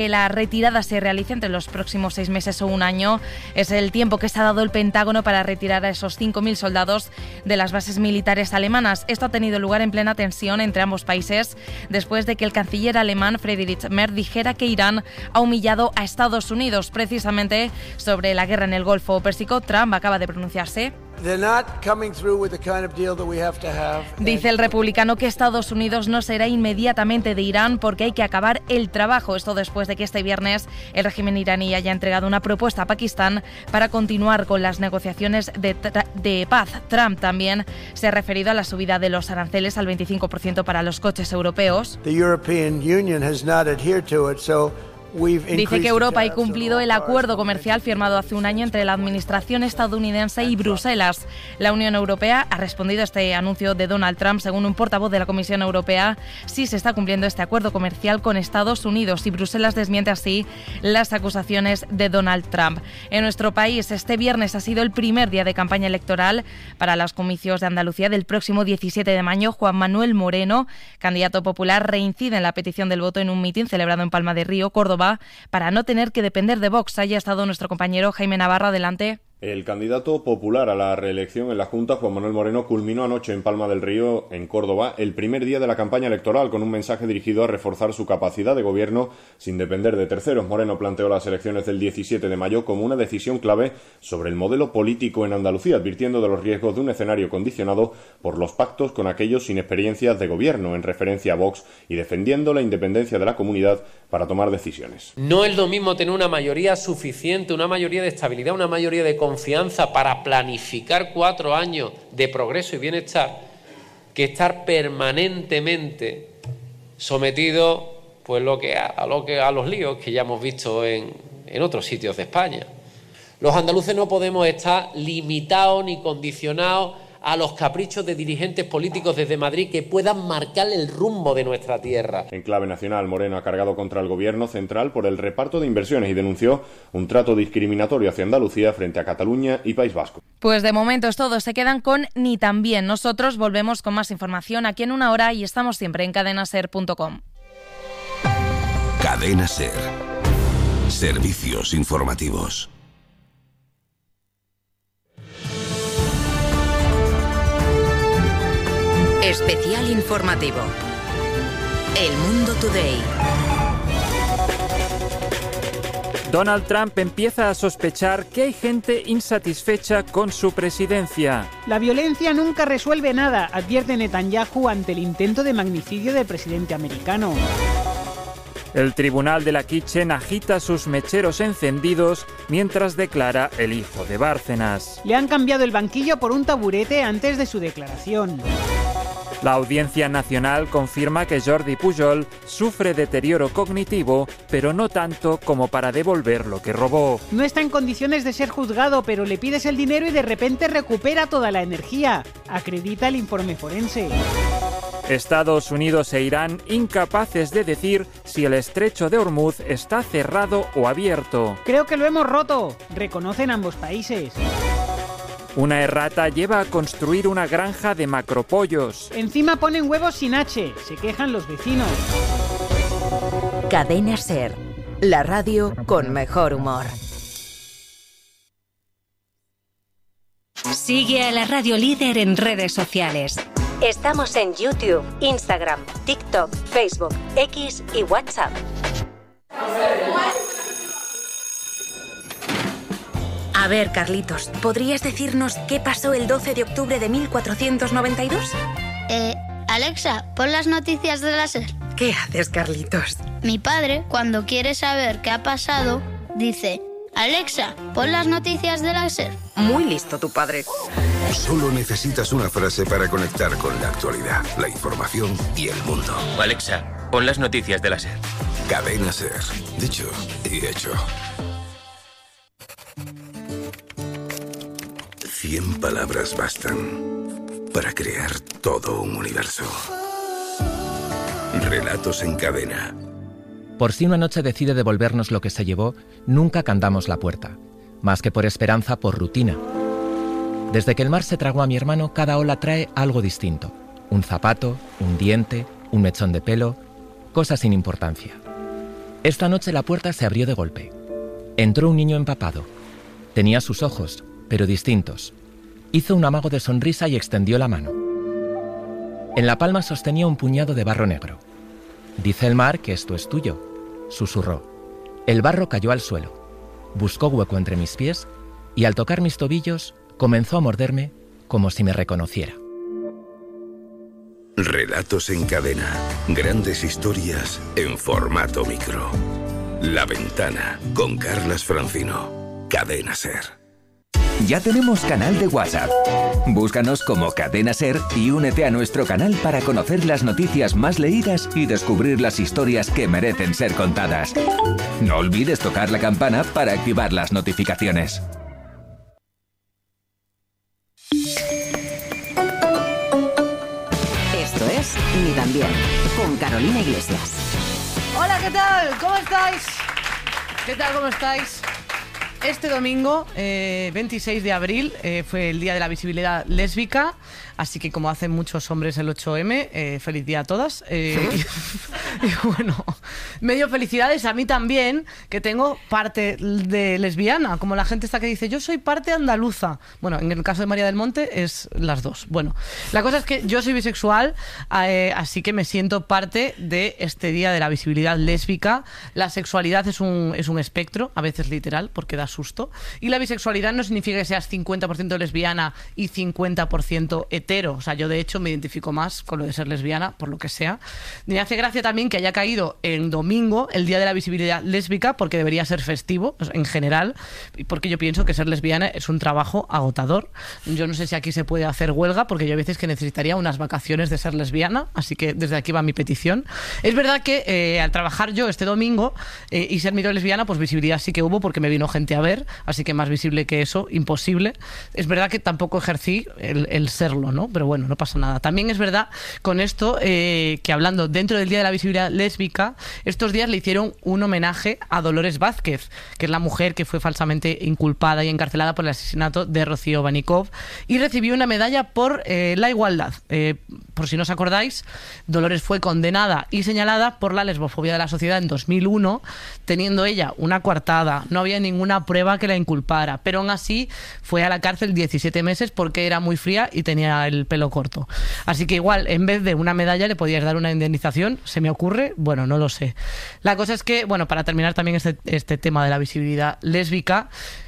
La retirada se realice entre los próximos 6 meses o un año. Es el tiempo que se ha dado el Pentágono para retirar a esos 5.000 soldados de las bases militares alemanas. Esto ha tenido lugar en plena tensión entre ambos países después de que el canciller alemán Friedrich Merz dijera que Irán ha humillado a Estados Unidos. Precisamente sobre la guerra en el Golfo Pérsico, Trump acaba de pronunciarse. Dice el republicano que Estados Unidos no será inmediatamente de Irán porque hay que acabar el trabajo. Esto después de que este viernes el régimen iraní haya entregado una propuesta a Pakistán para continuar con las negociaciones de paz. Trump también se ha referido a la subida de los aranceles al 25% para los coches europeos. Dice que Europa ha incumplido el acuerdo comercial firmado hace un año entre la administración estadounidense y Bruselas. La Unión Europea ha respondido a este anuncio de Donald Trump. Según un portavoz de la Comisión Europea, sí se está cumpliendo este acuerdo comercial con Estados Unidos y Bruselas desmiente así las acusaciones de Donald Trump. En nuestro país, este viernes ha sido el primer día de campaña electoral para los comicios de Andalucía del próximo 17 de mayo. Juan Manuel Moreno, candidato popular, reincide en la petición del voto en un mitin celebrado en Palma de Río, Córdoba, para no tener que depender de Vox. Haya estado nuestro compañero Jaime Navarro. Adelante. El candidato popular a la reelección en la Junta, Juan Manuel Moreno, culminó anoche en Palma del Río, en Córdoba, el primer día de la campaña electoral con un mensaje dirigido a reforzar su capacidad de gobierno sin depender de terceros. Moreno planteó las elecciones del 17 de mayo como una decisión clave sobre el modelo político en Andalucía, advirtiendo de los riesgos de un escenario condicionado por los pactos con aquellos sin experiencias de gobierno, en referencia a Vox, y defendiendo la independencia de la comunidad para tomar decisiones. No es lo mismo tener una mayoría suficiente, una mayoría de estabilidad, una mayoría de confianza para planificar 4 años de progreso y bienestar que estar permanentemente sometido pues a los líos que ya hemos visto en otros sitios de España. Los andaluces no podemos estar limitados ni condicionados a los caprichos de dirigentes políticos desde Madrid que puedan marcar el rumbo de nuestra tierra. En clave nacional, Moreno ha cargado contra el gobierno central por el reparto de inversiones y denunció un trato discriminatorio hacia Andalucía frente a Cataluña y País Vasco. Pues de momento es todo, se quedan con ni tan bien. Nosotros volvemos con más información aquí en una hora y estamos siempre en cadenaser.com. Cadena Ser. Servicios informativos. Especial informativo. El Mundo Today. Donald Trump empieza a sospechar que hay gente insatisfecha con su presidencia. La violencia nunca resuelve nada, advierte Netanyahu ante el intento de magnicidio del presidente americano. El tribunal de la Kitchen agita sus mecheros encendidos mientras declara el hijo de Bárcenas. Le han cambiado el banquillo por un taburete antes de su declaración. La Audiencia Nacional confirma que Jordi Pujol sufre deterioro cognitivo, pero no tanto como para devolver lo que robó. No está en condiciones de ser juzgado, pero le pides el dinero y de repente recupera toda la energía, acredita el informe forense. Estados Unidos e Irán incapaces de decir si el estrecho de Hormuz está cerrado o abierto. Creo que lo hemos roto, reconocen ambos países. Una errata lleva a construir una granja de macropollos. Encima ponen huevos sin H, se quejan los vecinos. Cadena Ser, la radio con mejor humor. Sigue a la radio líder en redes sociales. Estamos en YouTube, Instagram, TikTok, Facebook, X y WhatsApp. A ver, Carlitos, ¿podrías decirnos qué pasó el 12 de octubre de 1492? Alexa, pon las noticias de la SER. ¿Qué haces, Carlitos? Mi padre, cuando quiere saber qué ha pasado, dice: Alexa, pon las noticias de la SER. Muy listo tu padre. Solo necesitas una frase para conectar con la actualidad, la información y el mundo. Alexa, pon las noticias de la SER. Cadena Ser. Dicho y hecho. 100 palabras bastan para crear todo un universo. Relatos en cadena. Por si una noche decide devolvernos lo que se llevó, nunca cantamos la puerta. Más que por esperanza, por rutina. Desde que el mar se tragó a mi hermano, cada ola trae algo distinto. Un zapato, un diente, un mechón de pelo, cosas sin importancia. Esta noche la puerta se abrió de golpe. Entró un niño empapado. Tenía sus ojos, pero distintos. Hizo un amago de sonrisa y extendió la mano. En la palma sostenía un puñado de barro negro. «Dice el mar que esto es tuyo», susurró. El barro cayó al suelo. Buscó hueco entre mis pies y al tocar mis tobillos comenzó a morderme como si me reconociera. Relatos en cadena. Grandes historias en formato micro. La Ventana con Carlas Francino. Cadena SER. Ya tenemos canal de WhatsApp. Búscanos como Cadena SER y únete a nuestro canal para conocer las noticias más leídas y descubrir las historias que merecen ser contadas. No olvides tocar la campana para activar las notificaciones. Esto es Ni tan bien, con Carolina Iglesias. Hola, ¿qué tal? ¿Cómo estáis? ¿Qué tal? ¿Cómo estáis? Este domingo, 26 de abril, fue el Día de la Visibilidad Lésbica, así que como hacen muchos hombres el 8M, feliz día a todas. Y bueno, medio felicidades a mí también, que tengo parte de lesbiana, como la gente está que dice, yo soy parte andaluza. Bueno, en el caso de María del Monte es las dos. Bueno, la cosa es que yo soy bisexual, así que me siento parte de este Día de la Visibilidad Lésbica. La sexualidad es un espectro, a veces literal, porque da susto. Y la bisexualidad no significa que seas 50% lesbiana y 50% hetero. O sea, yo de hecho me identifico más con lo de ser lesbiana, por lo que sea. Me hace gracia también que haya caído en domingo el Día de la Visibilidad Lésbica, porque debería ser festivo en general, porque yo pienso que ser lesbiana es un trabajo agotador. Yo no sé si aquí se puede hacer huelga, porque yo a veces que necesitaría unas vacaciones de ser lesbiana, así que desde aquí va mi petición. Es verdad que al trabajar yo este domingo y ser mi lesbiana, pues visibilidad sí que hubo, porque me vino gente a ver, así que más visible que eso, imposible. Es verdad que tampoco ejercí el serlo, ¿no? Pero bueno, no pasa nada. También es verdad con esto que hablando dentro del Día de la Visibilidad Lésbica, estos días le hicieron un homenaje a Dolores Vázquez, que es la mujer que fue falsamente inculpada y encarcelada por el asesinato de Rocío Banikov, y recibió una medalla por la igualdad. Por si no os acordáis, Dolores fue condenada y señalada por la lesbofobia de la sociedad en 2001, teniendo ella una coartada, no había ninguna prueba que la inculpara, pero aún así fue a la cárcel 17 meses porque era muy fría y tenía el pelo corto. Así que igual, en vez de una medalla le podías dar una indemnización, se me ocurre, bueno, no lo sé. La cosa es que, bueno, para terminar también este tema de la visibilidad lésbica,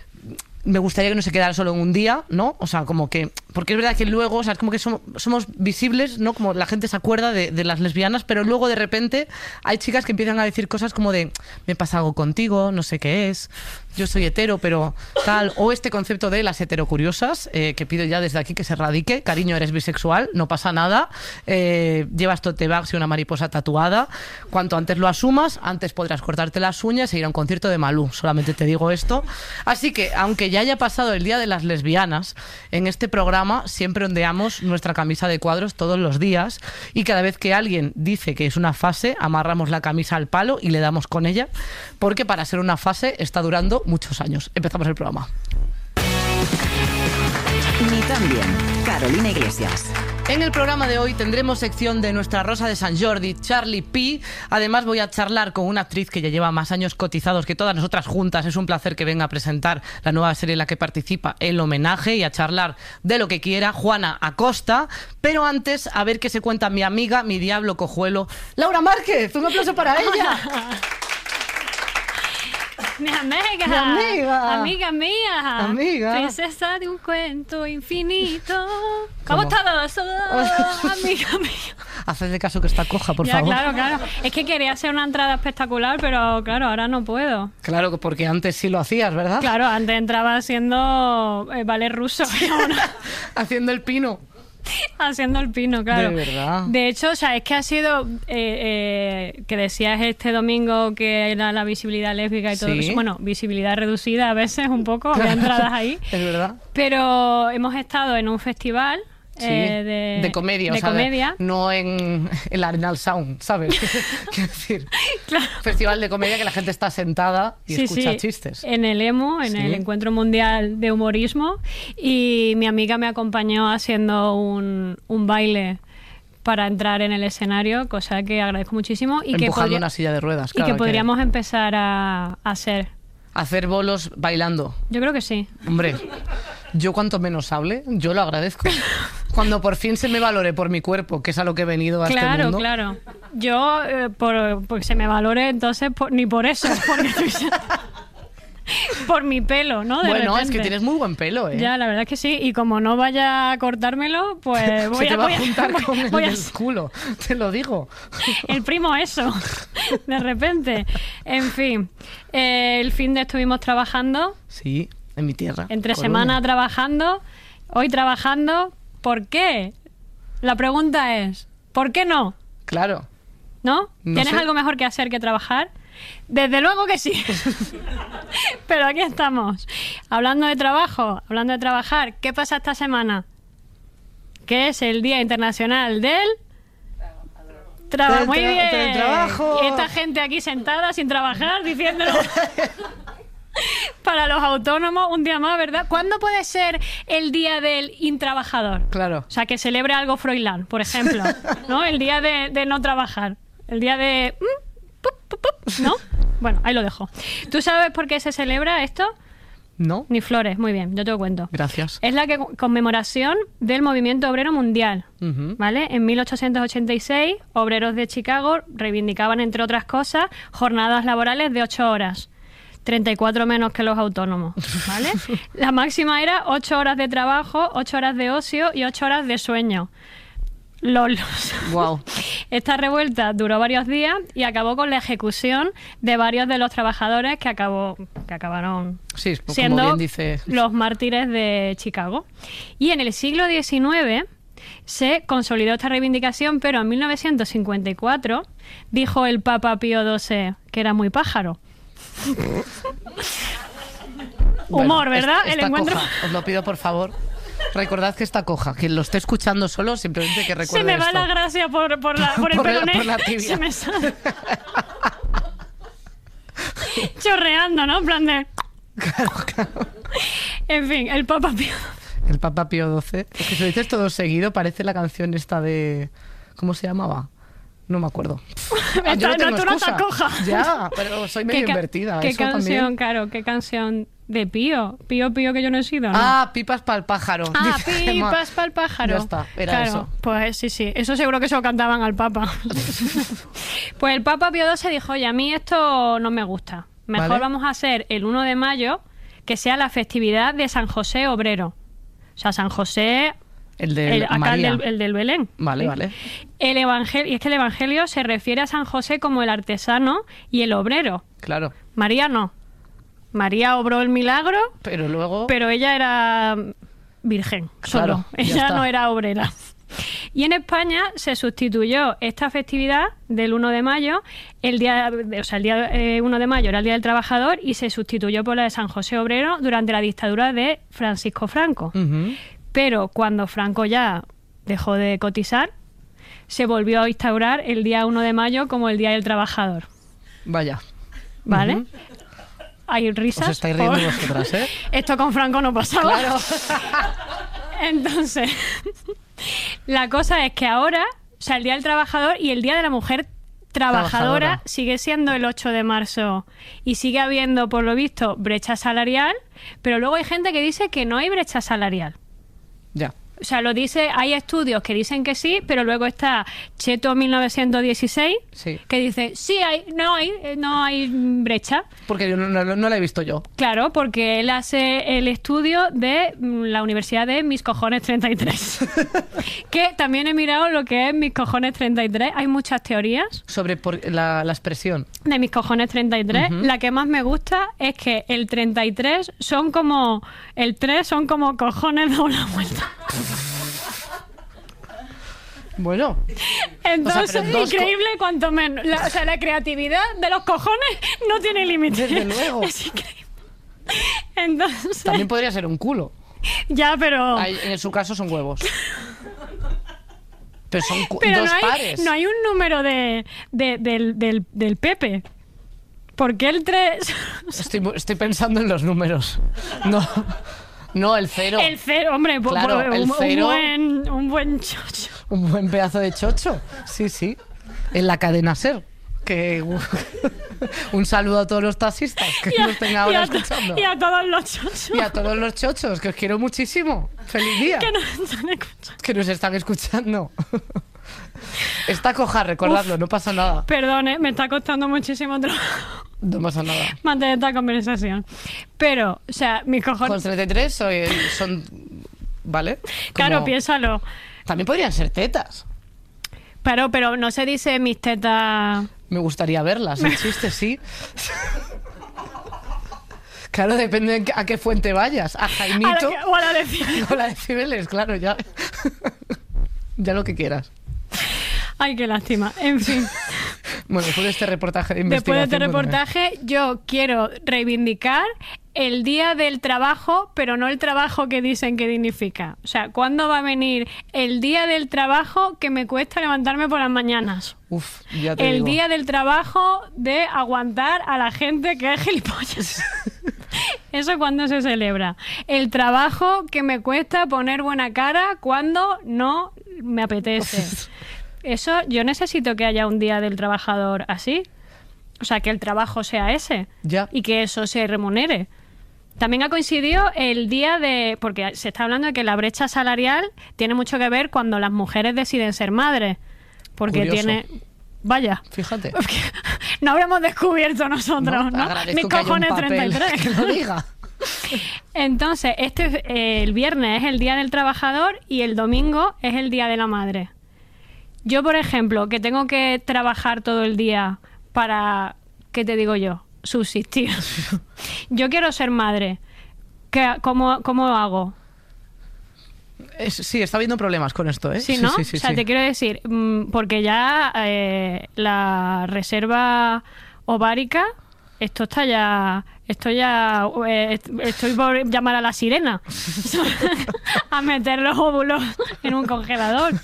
me gustaría que no se quedara solo en un día, ¿no? O sea, como que... Porque es verdad que luego, o sea, es como que somos visibles, ¿no? Como la gente se acuerda de las lesbianas, pero luego de repente hay chicas que empiezan a decir cosas como de me pasa algo contigo, no sé qué es, yo soy hetero, pero tal. O este concepto de las heterocuriosas, que pido ya desde aquí que se radique. Cariño, eres bisexual, no pasa nada. Llevas tote bags y una mariposa tatuada. Cuanto antes lo asumas, antes podrás cortarte las uñas e ir a un concierto de Malú. Solamente te digo esto. Así que, aunque ya haya pasado el Día de las Lesbianas, en este programa siempre ondeamos nuestra camisa de cuadros todos los días, y cada vez que alguien dice que es una fase, amarramos la camisa al palo y le damos con ella, porque para ser una fase está durando muchos años. Empezamos el programa. Ni tan bien, Carolina Iglesias. En el programa de hoy tendremos sección de nuestra Rosa de Sant Jordi, Charlie P. Además voy a charlar con una actriz que ya lleva más años cotizados que todas nosotras juntas. Es un placer que venga a presentar la nueva serie en la que participa, El Homenaje, y a charlar de lo que quiera, Juana Acosta. Pero antes, a ver qué se cuenta mi amiga, mi diablo cojuelo, Laura Márquez. Un aplauso para ella. Mi amiga. Mi amiga. Amiga mía. Amiga. Princesa de un cuento infinito. ¿Cómo estás? Amiga mía. Hacedle caso que está coja, por favor. Claro. Es que quería hacer una entrada espectacular, pero claro, ahora no puedo. Claro, porque antes sí lo hacías, ¿verdad? Claro, antes entraba haciendo ballet ruso. Haciendo el pino. Haciendo el pino, claro. De verdad. De hecho, o sea, es que ha sido que decías este domingo que era la visibilidad lésbica y todo eso. Bueno, visibilidad reducida a veces un poco, había entradas ahí. Es verdad. Pero hemos estado en un festival de comedia, de comedia. No en el Arenal Sound, ¿sabes? Quiero decir, claro. Festival de comedia que la gente está sentada y escucha chistes. En el EMO, en el Encuentro Mundial de Humorismo, y mi amiga me acompañó haciendo un baile para entrar en el escenario, cosa que agradezco muchísimo. Y empujando una silla de ruedas, claro. Y que podríamos empezar a hacer. Hacer bolos bailando. Yo creo que sí. Hombre, yo cuanto menos hable, yo lo agradezco. Cuando por fin se me valore por mi cuerpo, que es a lo que he venido a este mundo. Claro. Yo, porque se me valore, entonces, ni por eso, porque por mi pelo, ¿no? Bueno, es que tienes muy buen pelo, ¿eh? Ya, la verdad es que sí. Y como no vaya a cortármelo, pues se te va a juntar con el culo, te lo digo. El primo eso, de repente. En fin, el fin de estuvimos trabajando. Sí, en mi tierra. Entre semana trabajando, hoy trabajando. ¿Por qué? La pregunta es, ¿por qué no? Claro. ¿No? ¿Tienes algo mejor que hacer que trabajar? Desde luego que sí. Pero aquí estamos. Hablando de trabajo, hablando de trabajar, ¿qué pasa esta semana? Que es el Día Internacional del Trabajo. Muy bien. Trabajo. Y esta gente aquí sentada sin trabajar diciéndolo. Para los autónomos, un día más, ¿verdad? ¿Cuándo puede ser el día del intrabajador? Claro. O sea, que celebre algo Froilán, por ejemplo, ¿no? El día de no trabajar. El día de... ¿no? Bueno, ahí lo dejo. ¿Tú sabes por qué se celebra esto? No. Ni flores, muy bien, yo te lo cuento. Gracias. Es la conmemoración del movimiento obrero mundial, ¿vale? En 1886, obreros de Chicago reivindicaban, entre otras cosas, jornadas laborales de 8 horas. 34 menos que los autónomos, ¿vale? La máxima era 8 horas de trabajo, 8 horas de ocio y 8 horas de sueño. Wow. Esta revuelta duró varios días y acabó con la ejecución de varios de los trabajadores que acabaron siendo, como bien dice, los mártires de Chicago. Y en el siglo XIX se consolidó esta reivindicación, pero en 1954 dijo el Papa Pío XII que era muy pájaro. Humor, ¿verdad? El encuentro. Coja. Os lo pido, por favor. Recordad que está coja. Quien lo esté escuchando solo, simplemente que recuerde. Se me va esto. la gracia por el peroné. Por la tibia. Se me sale. Chorreando, ¿no? En plan de... Claro. En fin, el Papa Pío. El Papa Pío XII. Es que si lo dices todo seguido, parece la canción esta de... ¿Cómo se llamaba? No me acuerdo. Yo no tengo excusa. No coja. Ya, pero soy medio invertida. ¿Qué eso canción, también. claro? ¿Qué canción de Pío? Pío que yo no he sido, ¿no? Ah, pipas pa'l pájaro. Pipas pa'l pájaro. Ya está, era claro, eso. Pues sí. Eso seguro que se lo cantaban al Papa. Pues el Papa Pío XII dijo, oye, a mí esto no me gusta. Mejor vamos a hacer el 1 de mayo que sea la festividad de San José Obrero. O sea, San José... El del Belén. Vale, vale. El evangelio, y es que el Evangelio se refiere a San José como el artesano y el obrero. Claro. María no. María obró el milagro, pero ella era virgen, solo. Claro, ella no era obrera. Y en España se sustituyó esta festividad del 1 de mayo, el día 1 de mayo era el Día del Trabajador, y se sustituyó por la de San José Obrero durante la dictadura de Francisco Franco. Pero cuando Franco ya dejó de cotizar, se volvió a instaurar el día 1 de mayo como el Día del Trabajador. Vaya. ¿Vale? Hay risas. Os estáis riendo vosotras, ¿eh? Esto con Franco no pasaba. Claro. Entonces, la cosa es que ahora, o sea, el Día del Trabajador y el Día de la Mujer Trabajadora sigue siendo el 8 de marzo y sigue habiendo, por lo visto, brecha salarial, pero luego hay gente que dice que no hay brecha salarial. Ya. O sea, lo dice, hay estudios que dicen que sí, pero luego está Cheto 1916 que dice, sí no hay brecha. Porque yo no la he visto yo. Claro, porque él hace el estudio de la Universidad de Mis Cojones 33. Que también he mirado lo que es Mis Cojones 33. Hay muchas teorías. Sobre la expresión. De Mis Cojones 33. La que más me gusta es que el 33 son como... El 3 son como cojones de una vuelta. Bueno. Entonces, increíble cuanto menos. La creatividad de los cojones no tiene límite. Desde luego. Es increíble. Entonces... También podría ser un culo. Ya, pero... En su caso son huevos. Pero son pero dos pares. No hay un número del Pepe. ¿Por qué el 3? Estoy pensando en los números. No, el cero. El cero, hombre, claro, el cero, un buen chocho. Un buen pedazo de chocho, sí. En la cadena SER. Que un saludo a todos los taxistas que nos tengan ahora escuchando. Y a todos los chochos. Y a todos los chochos, que os quiero muchísimo. ¡Feliz día! Que nos están escuchando. Está coja, recordadlo, no pasa nada. Perdone, me está costando muchísimo trabajo. No pasa nada. Mantener esta conversación. Pero, o sea, mis cojones... Con 33 son... ¿Vale? Claro, piénsalo. También podrían ser tetas. Pero no se dice mis tetas... Me gustaría verlas, el chiste, sí. Claro, depende a qué fuente vayas. A Jaimito. O a la de Cibeles. O a la de Cibeles, claro, ya. Ya lo que quieras. Ay, qué lástima. En fin. Bueno, después de este reportaje de investigación... Después de este reportaje, yo quiero reivindicar el día del trabajo, pero no el trabajo que dicen que dignifica. O sea, ¿cuándo va a venir el día del trabajo que me cuesta levantarme por las mañanas? Uf, ya te digo. El día del trabajo de aguantar a la gente que es gilipollas. ¿Eso cuándo se celebra? El trabajo que me cuesta poner buena cara cuando no me apetece. Eso, yo necesito que haya un día del trabajador así. O sea, que el trabajo sea ese. Ya. Y que eso se remunere. También ha coincidido el día de... Porque se está hablando de que la brecha salarial tiene mucho que ver cuando las mujeres deciden ser madres. Porque Curioso. Vaya. Fíjate. No habremos descubierto nosotros, ¿no? Agradezco Mis que haya un cojones papel 33. que lo diga. Entonces, el viernes es el Día del Trabajador y el domingo es el Día de la Madre. Yo, por ejemplo, que tengo que trabajar todo el día para, ¿qué te digo yo? Subsistir. Yo quiero ser madre. ¿Cómo hago? Sí, está habiendo problemas con esto, ¿eh? Sí, ¿no? Sí, o sea, te quiero decir, porque ya la reserva ovárica, estoy por llamar a la sirena a meter los óvulos en un congelador.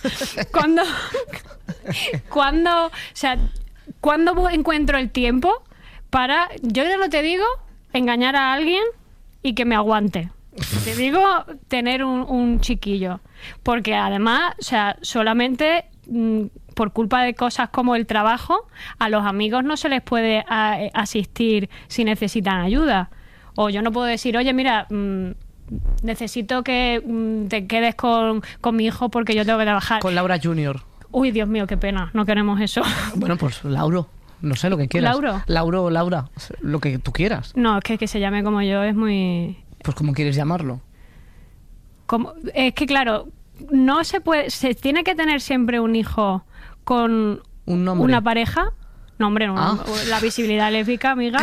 ¿Cuándo encuentro el tiempo para, yo ya no te digo, engañar a alguien y que me aguante? Te digo, tener un chiquillo. Porque además, o sea, solamente por culpa de cosas como el trabajo, a los amigos no se les puede asistir si necesitan ayuda. O yo no puedo decir, oye, mira, necesito que te quedes con mi hijo porque yo tengo que trabajar. Con Laura Junior. Uy, Dios mío, qué pena, no queremos eso. Bueno, pues Lauro, no sé lo que quieras. ¿Lauro? Lauro o Laura, lo que tú quieras. No, es que se llame como yo es muy... Pues ¿cómo quieres llamarlo? Es que claro, no se puede, se tiene que tener siempre un hijo con un nombre. Una pareja. No, hombre, no, la visibilidad lésbica, amiga.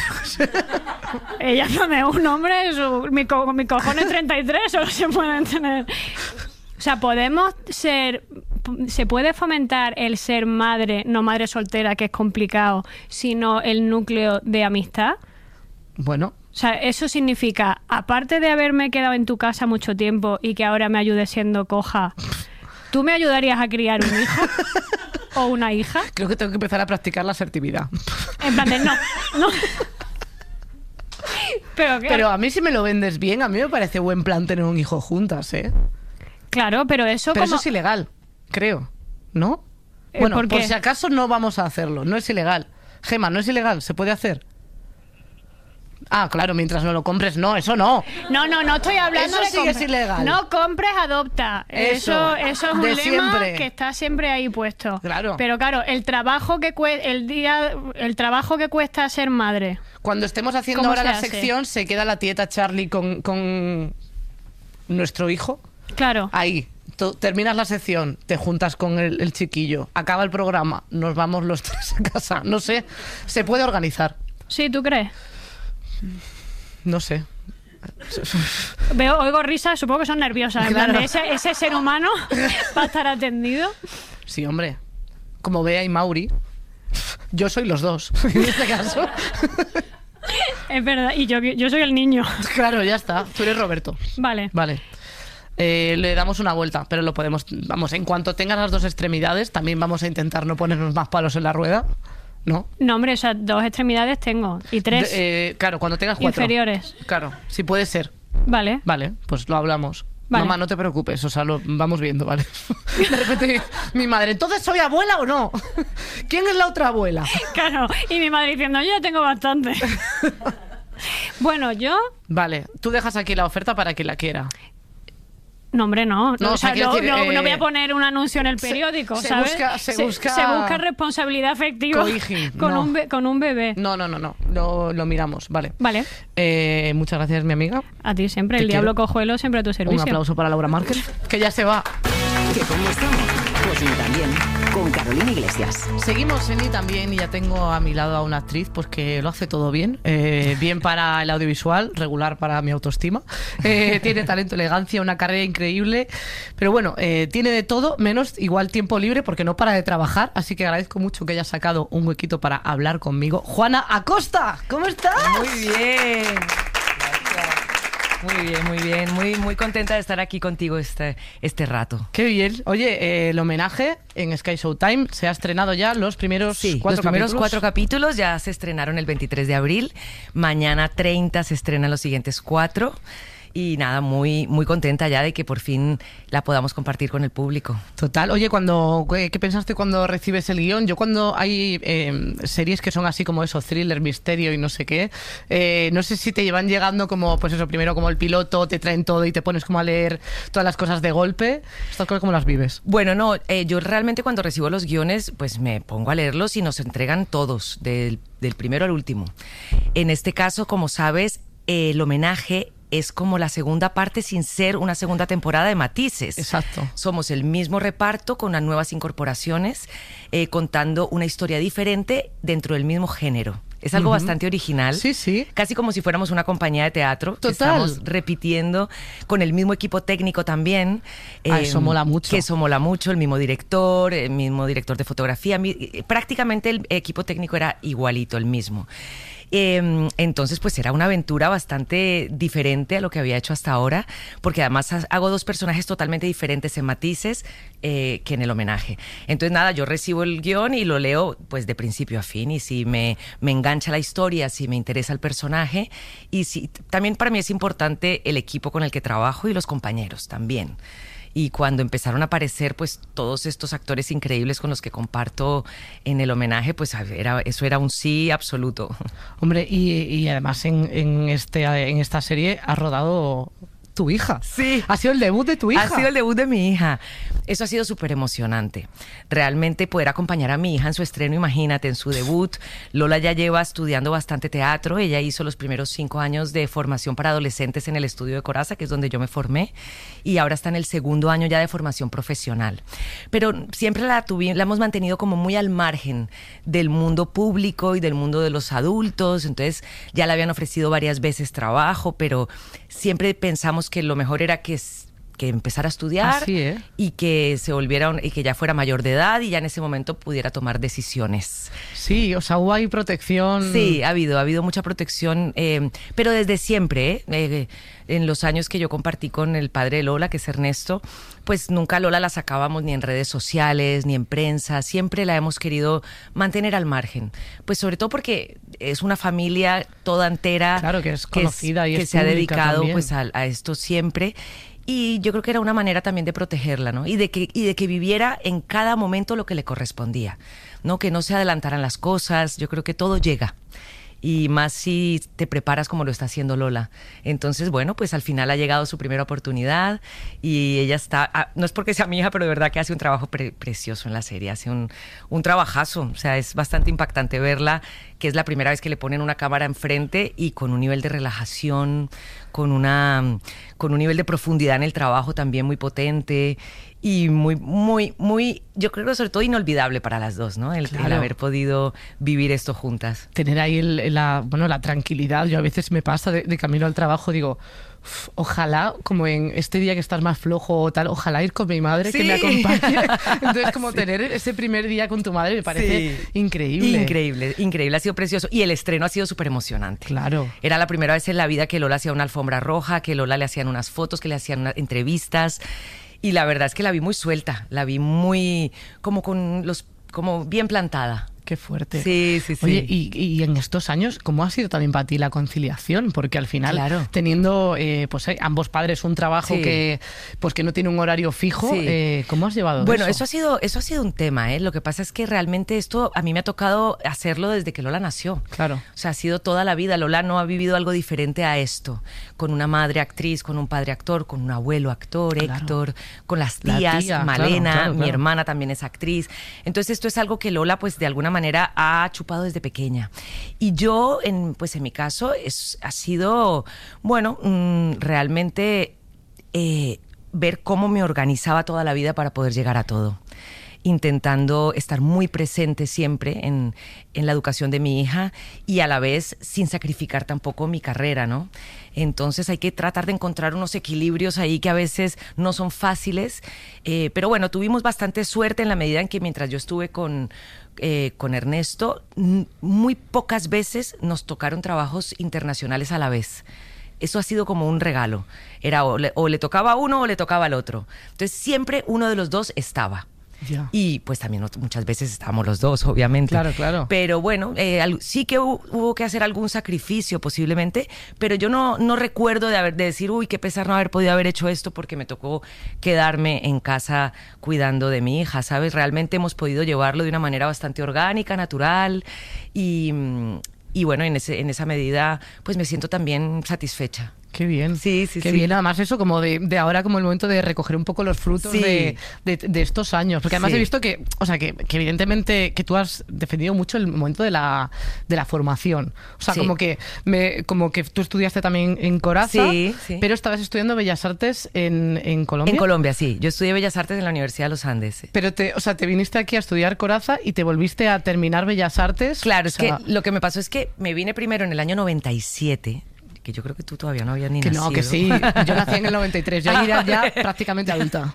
Ella no me un nombre, mi cojones 33 solo se pueden tener. O sea, se puede fomentar el ser madre, no madre soltera, que es complicado, sino el núcleo de amistad. Bueno. O sea, eso significa, aparte de haberme quedado en tu casa mucho tiempo y que ahora me ayudes siendo coja, ¿tú me ayudarías a criar un hijo o una hija? Creo que tengo que empezar a practicar la asertividad. En plan de, no. Pero a mí si me lo vendes bien, a mí me parece buen plan tener un hijo juntas, ¿eh? Claro, pero eso eso es ilegal, creo, ¿no? Bueno, por si acaso no vamos a hacerlo, no es ilegal. Gema, ¿no es ilegal? ¿Se puede hacer? Ah, claro, mientras no lo compres, no, eso no. No estoy hablando eso de sí que es ilegal. No compres, adopta. Eso es un lema siempre. Que está siempre ahí puesto. Claro. Pero claro, el trabajo que cuesta ser madre. Cuando estemos haciendo ahora la sección, se queda la tieta Charlie con nuestro hijo. Claro. Ahí. Terminas la sección, te juntas con el chiquillo, acaba el programa, nos vamos los tres a casa. No sé, se puede organizar. Sí, ¿tú crees? No sé. Oigo risas, supongo que son nerviosas. Claro. En plan de ese ser humano va a estar atendido. Sí, hombre. Como Bea y Mauri, yo soy los dos, en este caso. Es verdad, y yo soy el niño. Claro, ya está. Tú eres Roberto. Vale. Le damos una vuelta, pero lo podemos... Vamos, en cuanto tengas las dos extremidades, también vamos a intentar no ponernos más palos en la rueda. ¿No? No, hombre, o sea, 2 extremidades tengo. Y 3 claro, cuando tengas 4. inferiores. Claro, sí puede ser. Vale. Vale, pues lo hablamos. Vale. Mamá, no te preocupes, o sea, lo vamos viendo, ¿vale? De repente mi madre, ¿entonces soy abuela o no? ¿Quién es la otra abuela? Claro, y mi madre diciendo, yo ya tengo bastante. Bueno, yo... Vale, tú dejas aquí la oferta para quien la quiera. No, hombre, no. No, O sea, quiero decir, no voy a poner un anuncio en el periódico, ¿sabes? Se busca responsabilidad afectiva con un bebé. No. Lo miramos, vale. Vale. Muchas gracias, mi amiga. A ti siempre. El diablo cojuelo siempre a tu servicio. Un aplauso para Laura Márquez, que ya se va. ¿Que cómo estamos? Pues ni también, con Carolina Iglesias. Seguimos en Ni También y ya tengo a mi lado a una actriz pues que lo hace todo bien. Bien para el audiovisual, regular para mi autoestima. Tiene talento, elegancia, una carrera increíble. Pero bueno, tiene de todo, menos igual tiempo libre porque no para de trabajar. Así que agradezco mucho que hayas sacado un huequito para hablar conmigo. Juana Acosta, ¿cómo estás? Muy bien. Muy bien. Muy contenta de estar aquí contigo este rato. Qué bien. Oye, el homenaje en Sky Showtime se ha estrenado ya los primeros los primeros 4 capítulos ya se estrenaron el 23 de abril. Mañana 30 se estrenan los siguientes 4. Y nada, muy contenta ya de que por fin la podamos compartir con el público. Total. Oye, ¿qué pensaste cuando recibes el guión? Yo cuando hay series que son así como eso, thriller, misterio y no sé qué, no sé si te llevan llegando como, pues eso, primero como el piloto, te traen todo y te pones como a leer todas las cosas de golpe. ¿Estas cosas cómo las vives? Bueno, no, yo realmente cuando recibo los guiones, pues me pongo a leerlos y nos entregan todos, del primero al último. En este caso, como sabes, el homenaje es como la segunda parte sin ser una segunda temporada de Matices. Exacto. Somos el mismo reparto con unas nuevas incorporaciones, contando una historia diferente dentro del mismo género. Es algo bastante original. Sí. Casi como si fuéramos una compañía de teatro. Total. Que estamos repitiendo con el mismo equipo técnico también. Eso mola mucho. Que eso mola mucho. El mismo director de fotografía. Prácticamente el equipo técnico era igualito, el mismo. Entonces pues era una aventura bastante diferente a lo que había hecho hasta ahora, porque además hago 2 personajes totalmente diferentes en Matices que en el homenaje. Entonces nada, yo recibo el guión y lo leo pues de principio a fin, y si me engancha la historia, si me interesa el personaje, y si también para mí es importante el equipo con el que trabajo y los compañeros también. Y cuando empezaron a aparecer pues todos estos actores increíbles con los que comparto en el homenaje, pues eso era un sí absoluto. Hombre, y además en esta serie has rodado tu hija. Sí. Ha sido el debut de tu hija. Ha sido el debut de mi hija. Eso ha sido súper emocionante. Realmente poder acompañar a mi hija en su estreno, imagínate, en su debut. Lola ya lleva estudiando bastante teatro. Ella hizo los primeros 5 años de formación para adolescentes en el estudio de Corazza, que es donde yo me formé. Y ahora está en el 2º año ya de formación profesional. Pero siempre la hemos mantenido como muy al margen del mundo público y del mundo de los adultos. Entonces ya le habían ofrecido varias veces trabajo, pero siempre pensamos que lo mejor era que empezara a estudiar y que se volviera y que ya fuera mayor de edad y ya en ese momento pudiera tomar decisiones. Sí, o sea, hubo ahí protección. Sí, ha habido mucha protección, pero desde siempre, en los años que yo compartí con el padre de Lola, que es Ernesto, pues nunca Lola la sacábamos ni en redes sociales, ni en prensa, siempre la hemos querido mantener al margen, pues sobre todo porque es una familia toda entera, claro, que es conocida y que es se ha dedicado también, pues a esto siempre. Y yo creo que era una manera también de protegerla, ¿no? Y de que viviera en cada momento lo que le correspondía, ¿no? Que no se adelantaran las cosas. Yo creo que todo llega. Y más si te preparas como lo está haciendo Lola. Entonces, bueno, pues al final ha llegado su primera oportunidad y ella está... no es porque sea mi hija, pero de verdad que hace un trabajo precioso en la serie. Hace un trabajazo. O sea, es bastante impactante verla, que es la primera vez que le ponen una cámara enfrente y con un nivel de relajación, con un nivel de profundidad en el trabajo también muy potente y muy, yo creo que sobre todo inolvidable para las dos, ¿no? El haber podido vivir esto juntas. Tener ahí la tranquilidad. Yo a veces me pasa de camino al trabajo, digo, ojalá, como en este día que estás más flojo o tal, ojalá ir con mi madre que me acompañe. Entonces, como tener ese primer día con tu madre me parece increíble. Increíble, ha sido precioso. Y el estreno ha sido súper emocionante. Claro. Era la primera vez en la vida que Lola hacía una alfombra roja, que Lola le hacían unas fotos, que le hacían unas entrevistas. Y la verdad es que la vi muy suelta, la vi muy como bien plantada. Qué fuerte. Sí. Oye, y en estos años, ¿cómo ha sido también para ti la conciliación? Porque al final, teniendo ambos padres un trabajo que no tiene un horario fijo, ¿cómo has llevado eso? Bueno, eso ha sido un tema, ¿eh? Lo que pasa es que realmente esto a mí me ha tocado hacerlo desde que Lola nació. Claro. O sea, ha sido toda la vida. Lola no ha vivido algo diferente a esto. Con una madre actriz, con un padre actor, con un abuelo actor, Héctor, con las tías, Malena, claro. mi hermana también es actriz. Entonces esto es algo que Lola, pues de alguna manera ha chupado desde pequeña. Y yo, en mi caso, ha sido, realmente ver cómo me organizaba toda la vida para poder llegar a todo. Intentando estar muy presente siempre en la educación de mi hija y a la vez sin sacrificar tampoco mi carrera, ¿no? Entonces hay que tratar de encontrar unos equilibrios ahí que a veces no son fáciles, pero bueno, tuvimos bastante suerte en la medida en que mientras yo estuve con Ernesto, muy pocas veces nos tocaron trabajos internacionales a la vez. Eso ha sido como un regalo. Era o le tocaba a uno o le tocaba al otro. Entonces siempre uno de los dos estaba. Ya. Y pues también muchas veces estábamos los dos, obviamente. Claro. Pero bueno, sí que hubo que hacer algún sacrificio posiblemente, pero yo no recuerdo de decir, uy, qué pesar no haber podido haber hecho esto porque me tocó quedarme en casa cuidando de mi hija, ¿sabes? Realmente hemos podido llevarlo de una manera bastante orgánica, natural y bueno, en esa medida pues me siento también satisfecha. Qué bien. Sí. Qué bien, además eso como de ahora como el momento de recoger un poco los frutos de estos años. Porque además he visto que evidentemente que tú has defendido mucho el momento de la formación. O sea, como que tú estudiaste también en Corazza, pero estabas estudiando Bellas Artes en Colombia. En Colombia, sí. Yo estudié Bellas Artes en la Universidad de los Andes. Pero te viniste aquí a estudiar Corazza y te volviste a terminar Bellas Artes. Claro, es que lo que me pasó es que me vine primero en el año 97, que yo creo que tú todavía no habías ni nacido. No, que sí. Yo nací en el 93. Yo era ya prácticamente adulta.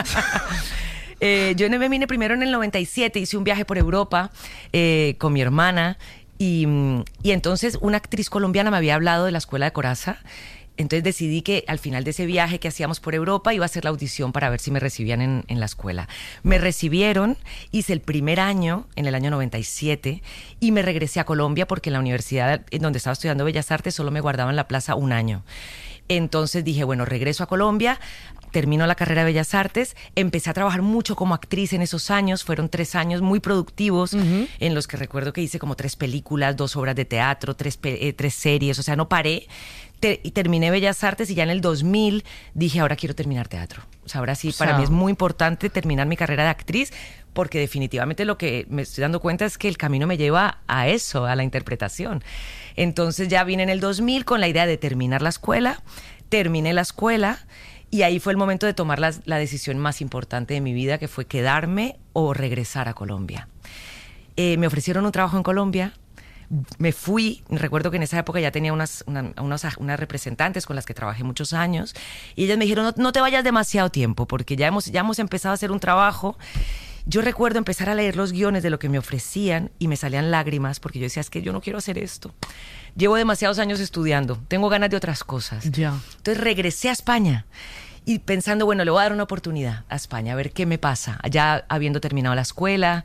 Yo me vine primero en el 97. Hice un viaje por Europa con mi hermana. Y entonces una actriz colombiana me había hablado de la escuela de Corazza. Entonces decidí que al final de ese viaje que hacíamos por Europa iba a hacer la audición para ver si me recibían en la escuela. Me recibieron, hice el primer año, en el año 97, y me regresé a Colombia porque en la universidad en donde estaba estudiando Bellas Artes solo me guardaban la plaza un año. Entonces dije, bueno, regreso a Colombia, termino la carrera de Bellas Artes, empecé a trabajar mucho como actriz en esos años, fueron 3 años muy productivos, en los que recuerdo que hice como 3 películas, 2 obras de teatro, 3 series, o sea, no paré. Y terminé Bellas Artes y ya en el 2000 dije, ahora quiero terminar teatro. O sea, ahora sí, para mí es muy importante terminar mi carrera de actriz porque definitivamente lo que me estoy dando cuenta es que el camino me lleva a eso, a la interpretación. Entonces ya vine en el 2000 con la idea de terminar la escuela, terminé la escuela y ahí fue el momento de tomar la decisión más importante de mi vida, que fue quedarme o regresar a Colombia. Me ofrecieron un trabajo en Colombia. Me fui, recuerdo que en esa época ya tenía unas representantes con las que trabajé muchos años y ellas me dijeron, no te vayas demasiado tiempo porque ya hemos empezado a hacer un trabajo. Yo recuerdo empezar a leer los guiones de lo que me ofrecían y me salían lágrimas porque yo decía, es que yo no quiero hacer esto. Llevo demasiados años estudiando, tengo ganas de otras cosas. Ya. Entonces regresé a España y pensando, bueno, le voy a dar una oportunidad a España, a ver qué me pasa, ya habiendo terminado la escuela.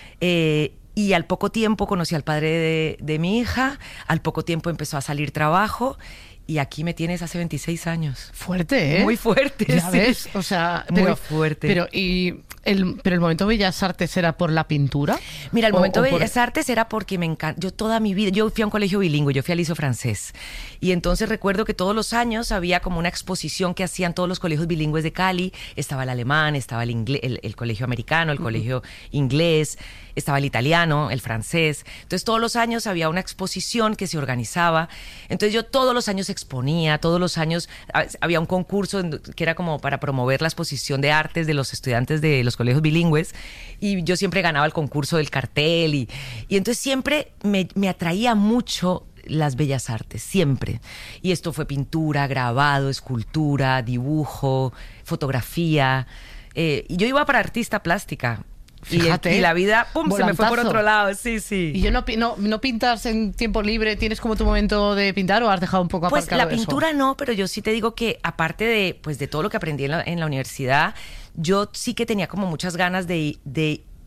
Y al poco tiempo conocí al padre de mi hija, al poco tiempo empezó a salir trabajo y aquí me tienes hace 26 años. Fuerte, ¿eh? Muy fuerte, ya ves, o sea, muy fuerte. Pero el momento de Bellas Artes era por la pintura. Mira, el momento de Bellas Artes era porque me encanta. Yo toda mi vida, yo fui a un colegio bilingüe, yo fui al Liceo francés. Y entonces recuerdo que todos los años había como una exposición que hacían todos los colegios bilingües de Cali. Estaba el alemán, estaba el colegio americano, el colegio inglés, estaba el italiano, el francés. Entonces todos los años había una exposición que se organizaba. Entonces yo todos los años exponía, todos los años había un concurso que era como para promover la exposición de artes de los estudiantes de los colegios bilingües y yo siempre ganaba el concurso del cartel y entonces siempre me atraía mucho las bellas artes, siempre. Y esto fue pintura, grabado, escultura, dibujo, fotografía. Y yo iba para artista plástica. Fíjate, y la vida, ¡pum!, volantazo. Se me fue por otro lado, sí. ¿Y yo no pintas en tiempo libre? ¿Tienes como tu momento de pintar o has dejado un poco aparcado Pues la eso? pintura no, pero yo sí te digo que aparte de todo lo que aprendí en la universidad, yo sí que tenía como muchas ganas de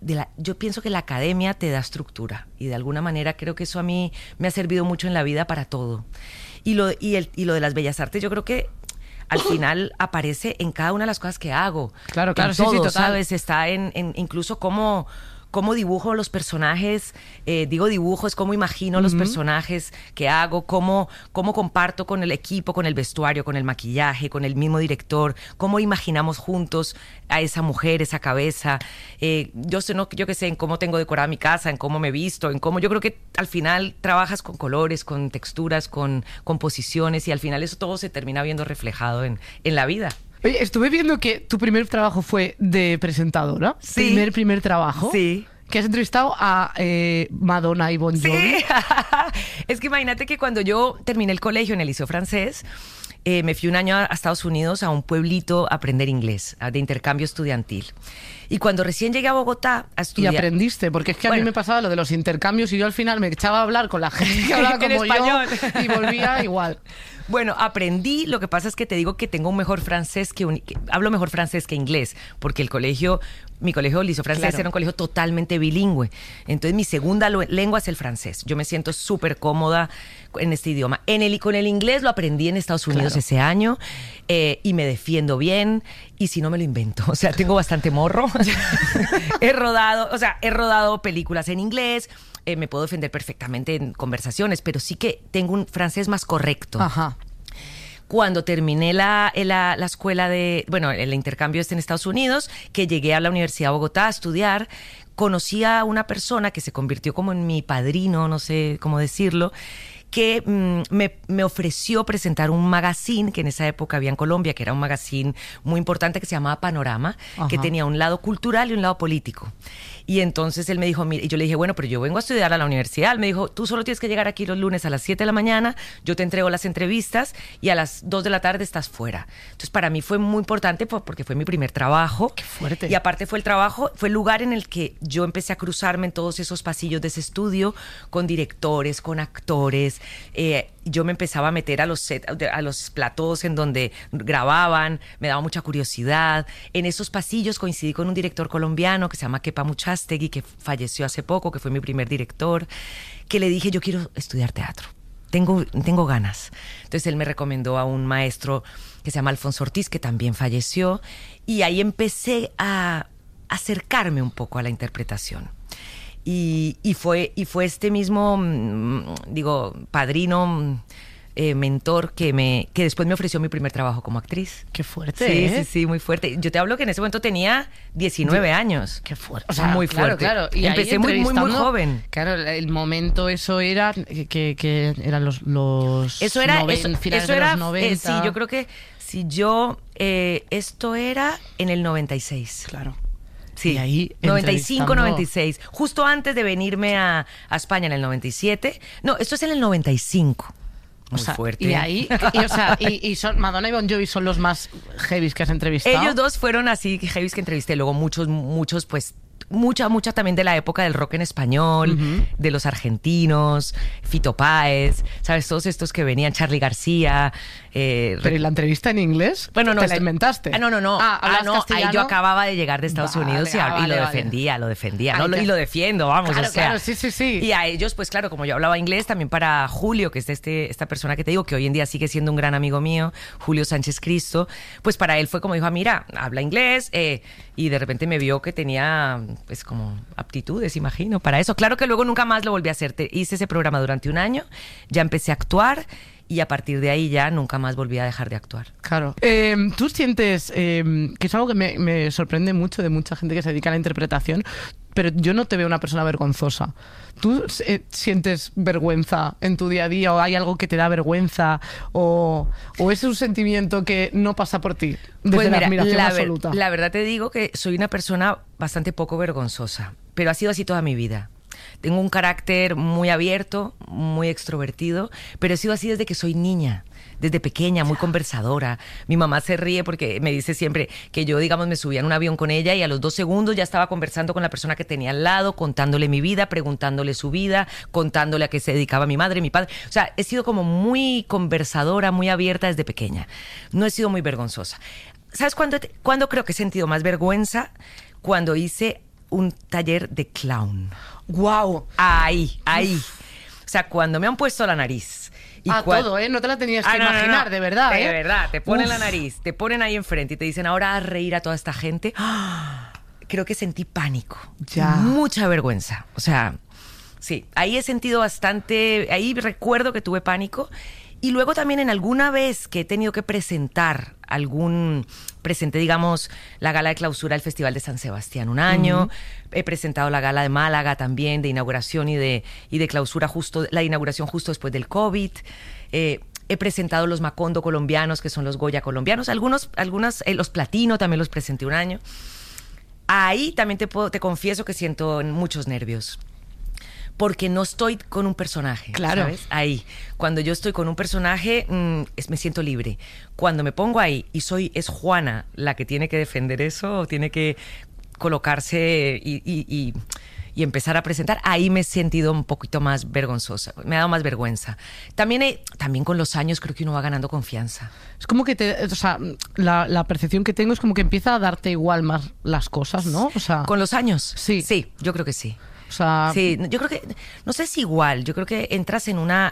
yo pienso que la academia te da estructura y de alguna manera creo que eso a mí me ha servido mucho en la vida para todo. Y lo de las bellas artes, yo creo que al final aparece en cada una de las cosas que hago. Claro, en todo, sí, total. ¿sabes? Está en incluso cómo dibujo los personajes, digo dibujo, es cómo imagino los personajes que hago, cómo comparto con el equipo, con el vestuario, con el maquillaje, con el mismo director, cómo imaginamos juntos a esa mujer, esa cabeza. Yo qué sé, en cómo tengo decorada mi casa, en cómo me visto, en cómo... Yo creo que al final trabajas con colores, con texturas, con composiciones y al final eso todo se termina viendo reflejado en la vida. Oye, estuve viendo que tu primer trabajo fue de presentadora. Sí. Primer trabajo. Sí. Que has entrevistado a Madonna y Bon Jovi. Sí. Es que imagínate que cuando yo terminé el colegio en el Liceo Francés, me fui un año a Estados Unidos, a un pueblito, a aprender inglés, de intercambio estudiantil. Y cuando recién llegué a Bogotá a estudiar... Y aprendiste, porque es que a mí me pasaba lo de los intercambios y yo al final me echaba a hablar con la gente que hablaba como español. yo y volvía igual. Bueno, aprendí, lo que pasa es que te digo que tengo un mejor francés que hablo mejor francés que inglés, porque mi colegio Liceo Francés era un colegio totalmente bilingüe. Entonces mi segunda lengua es el francés. Yo me siento súper cómoda en este idioma. Con el inglés lo aprendí en Estados Unidos ese año y me defiendo bien y si no me lo invento. O sea, tengo bastante morro. He rodado películas en inglés. Me puedo defender perfectamente en conversaciones, pero sí que tengo un francés más correcto. Ajá. Cuando terminé la escuela el intercambio en Estados Unidos, que llegué a la Universidad de Bogotá a estudiar, conocí a una persona que se convirtió como en mi padrino, no sé cómo decirlo, que me ofreció presentar un magazine que en esa época había en Colombia, que era un magazine muy importante que se llamaba Panorama, que tenía un lado cultural y un lado político. Y entonces él me dijo, mira, y yo le dije, bueno, pero yo vengo a estudiar a la universidad. Él me dijo, tú solo tienes que llegar aquí los lunes a las 7 de la mañana, yo te entrego las entrevistas y a las 2 de la tarde estás fuera. Entonces para mí fue muy importante porque fue mi primer trabajo. ¡Qué fuerte! Y aparte fue el lugar en el que yo empecé a cruzarme en todos esos pasillos de ese estudio con directores, con actores. Yo me empezaba a meter a los platós en donde grababan, me daba mucha curiosidad. En esos pasillos coincidí con un director colombiano que se llama Kepa Muchastegui, que falleció hace poco, que fue mi primer director, que le dije, yo quiero estudiar teatro. Tengo ganas. Entonces él me recomendó a un maestro que se llama Alfonso Ortiz, que también falleció, y ahí empecé a acercarme un poco a la interpretación. Y fue este mismo, padrino, mentor que después me ofreció mi primer trabajo como actriz. ¡Qué fuerte! Sí, muy fuerte. Yo te hablo que en ese momento tenía 19 años. ¡Qué fuerte! O sea, muy fuerte. Claro. Y empecé muy joven. Claro, el momento eso era que eran los finales de los 90. Sí, yo creo que esto era en el 96. Claro. Sí, y ahí 95, 96. Justo antes de venirme a España en el 97. No, esto es en el 95. Muy fuerte. Y ahí, Madonna y Bon Jovi son los más heavies que has entrevistado. Ellos dos fueron así heavies que entrevisté. Luego muchos, pues, mucha también de la época del rock en español, de los argentinos, Fito Páez, ¿sabes? Todos estos que venían, Charly García. ¿Pero y la entrevista en inglés? Bueno, no. ¿Te la inventaste? No. No. Ahí yo acababa de llegar de Estados Unidos y lo defendía. Y lo defiendo, vamos, Claro, sí. Y a ellos, pues claro, como yo hablaba inglés, también para Julio, que es esta persona que te digo, que hoy en día sigue siendo un gran amigo mío, Julio Sánchez Cristo, pues para él fue como dijo, mira, habla inglés, y de repente me vio que tenía, pues como aptitudes, imagino, para eso. Claro que luego nunca más lo volví a hacer. Hice ese programa durante un año, ya empecé a actuar, y a partir de ahí ya nunca más volví a dejar de actuar. Claro. Tú sientes, que es algo que me sorprende mucho de mucha gente que se dedica a la interpretación, pero yo no te veo una persona vergonzosa. ¿Tú sientes vergüenza en tu día a día o hay algo que te da vergüenza o es un sentimiento que no pasa por ti desde pues mira, la admiración absoluta? La verdad te digo que soy una persona bastante poco vergonzosa, pero ha sido así toda mi vida. Tengo un carácter muy abierto, muy extrovertido, pero he sido así desde que soy niña, desde pequeña, muy conversadora. Mi mamá se ríe porque me dice siempre que yo, digamos, me subía en un avión con ella y a los 2 segundos ya estaba conversando con la persona que tenía al lado, contándole mi vida, preguntándole su vida, contándole a qué se dedicaba mi madre, mi padre. O sea, he sido como muy conversadora, muy abierta desde pequeña. No he sido muy vergonzosa. ¿Sabes cuándo creo que he sentido más vergüenza? Cuando hice un taller de clown. ¡Guau! Ahí. O sea, cuando me han puesto la nariz... todo, ¿eh? No te la tenías que imaginar, de verdad, ¿eh? De verdad, te ponen la nariz, te ponen ahí enfrente y te dicen, ahora a reír a toda esta gente. Creo que sentí pánico. Ya. Mucha vergüenza. O sea, sí, ahí he sentido bastante... Ahí recuerdo que tuve pánico. Y luego también en alguna vez que he tenido que presenté, digamos, la gala de clausura del Festival de San Sebastián un año. He presentado la gala de Málaga también, de inauguración y de clausura la inauguración justo después del COVID. He presentado los Macondo colombianos, que son los Goya colombianos. Los Platino también los presenté un año. Ahí también te confieso que siento muchos nervios. Porque no estoy con un personaje, claro. ¿Sabes? Ahí. Cuando yo estoy con un personaje, me siento libre. Cuando me pongo ahí y es Juana la que tiene que defender eso, tiene que colocarse y empezar a presentar, ahí me he sentido un poquito más vergonzosa. Me ha dado más vergüenza. También con los años creo que uno va ganando confianza. Es como que la percepción que tengo es como que empieza a darte igual más las cosas, ¿no? O sea, ¿con los años? Sí. Sí, yo creo que sí. O sea, sí, yo creo que, no sé si igual, yo creo que empiezas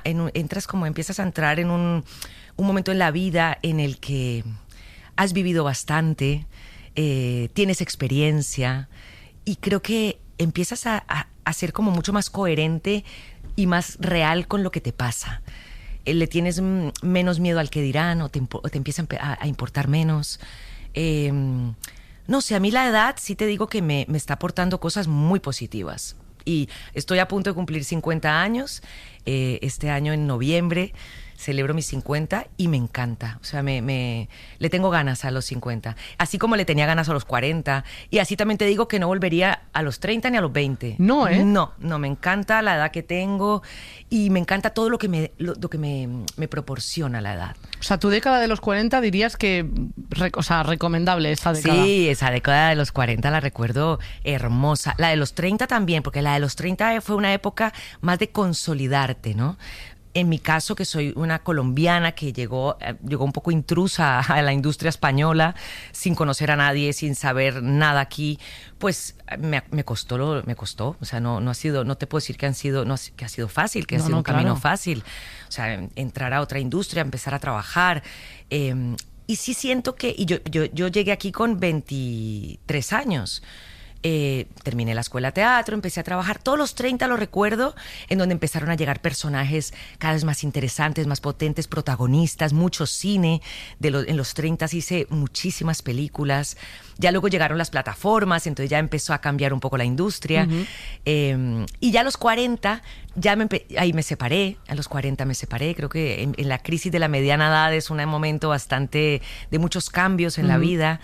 a entrar en un momento en la vida en el que has vivido bastante, tienes experiencia y creo que empiezas a ser como mucho más coherente y más real con lo que te pasa. Le tienes menos miedo al que dirán o te empieza a importar menos. No sé, a mí la edad sí te digo que me está aportando cosas muy positivas. Y estoy a punto de cumplir 50 años. Este año en noviembre celebro mis 50 y me encanta. O sea, le tengo ganas a los 50. Así como le tenía ganas a los 40. Y así también te digo que no volvería a los 30 ni a los 20. No, ¿eh? No, me encanta la edad que tengo y me encanta todo lo que me proporciona la edad. O sea, tu década de los 40 dirías que, recomendable esta década. Sí, esa década de los 40 la recuerdo hermosa. La de los 30 también, porque la de los 30 fue una época más de consolidarte, ¿no? En mi caso, que soy una colombiana que llegó un poco intrusa a la industria española, sin conocer a nadie, sin saber nada aquí, pues me costó. O sea, no te puedo decir que ha sido fácil, que ha sido un camino fácil. O sea, entrar a otra industria, empezar a trabajar. Y sí siento que... Y yo llegué aquí con 23 años. Terminé la escuela de teatro, empecé a trabajar. Todos los 30 lo recuerdo, en donde empezaron a llegar personajes cada vez más interesantes, más potentes, protagonistas, mucho cine. En los 30 hice muchísimas películas. Ya luego llegaron las plataformas, entonces ya empezó a cambiar un poco la industria. Y ya a los 40, ahí me separé. A los 40 me separé. Creo que en la crisis de la mediana edad es un momento bastante de muchos cambios en la vida.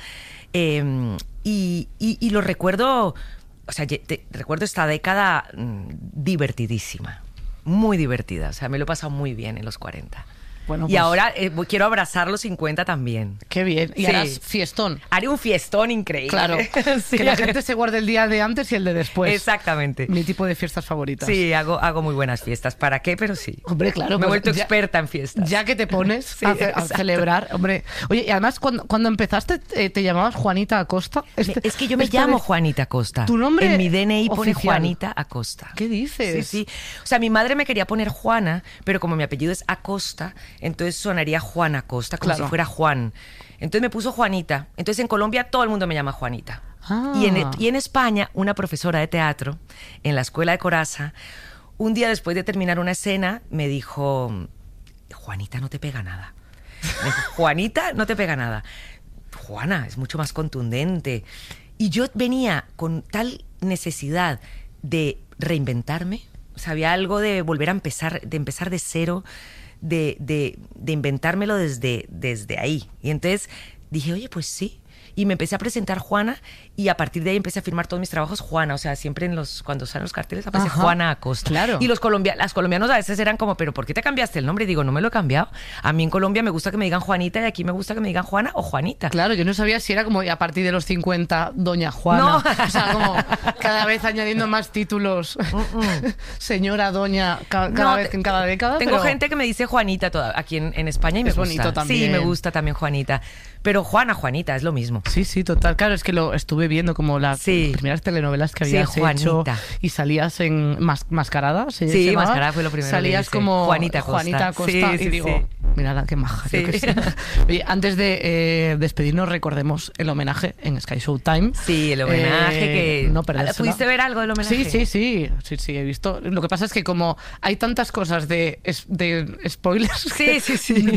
Y lo recuerdo, o sea, recuerdo esta década divertidísima, muy divertida. O sea, me lo he pasado muy bien en los 40. Bueno, y ahora quiero abrazar los 50 también. Qué bien. Y harás fiestón. Haré un fiestón increíble. Claro. Sí. Que la gente se guarde el día de antes y el de después. Exactamente. Mi tipo de fiestas favoritas. Sí, hago muy buenas fiestas. ¿Para qué? Pero sí. Hombre, claro. Me he vuelto experta en fiestas. Ya que te pones a celebrar. Hombre. Oye, y además cuando empezaste te llamabas Juanita Acosta. Es que yo me llamo Juanita Acosta. Tu nombre en mi DNI pone oficial. Juanita Acosta. ¿Qué dices? Sí. O sea, mi madre me quería poner Juana, pero como mi apellido es Acosta, entonces sonaría Juan Acosta, como si fuera Juan. Entonces me puso Juanita. Entonces en Colombia todo el mundo me llama Juanita. Y en España, una profesora de teatro en la escuela de Corazza, un día después de terminar una escena, me dijo, Juanita no te pega nada. Me dijo, Juanita no te pega nada. Juana es mucho más contundente. Y yo venía con tal necesidad de reinventarme. O sea, había algo de volver a empezar de cero, de inventármelo desde ahí. Y entonces dije, oye, pues sí. Y me empecé a presentar Juana y a partir de ahí empecé a firmar todos mis trabajos Juana. O sea, siempre cuando salen los carteles aparece Juana Acosta. Claro. Y las colombianos a veces eran como, ¿pero por qué te cambiaste el nombre? Y digo, no me lo he cambiado. A mí en Colombia me gusta que me digan Juanita y aquí me gusta que me digan Juana o Juanita. Claro, yo no sabía si era como a partir de los 50 Doña Juana. No. O sea, como cada vez añadiendo más títulos. Señora, Doña, cada vez en cada década. Tengo gente que me dice Juanita aquí en España y me gusta. Es bonito también. Sí, me gusta también Juanita. Pero Juanita, es lo mismo. mismo. Sí, sí, total. Claro, es que lo estuve viendo como las primeras telenovelas que habías hecho y salías en Mascarada. Sí, Mascarada fue lo primero. Salías como Juanita Costa. Y digo, mira, qué maja. Sí. Oye, antes de despedirnos, recordemos el homenaje en Sky Showtime. Sí, el homenaje que... No perdérselo. ¿Pudiste ver algo del homenaje? Sí, he visto. Lo que pasa es que como hay tantas cosas de spoilers... Sí.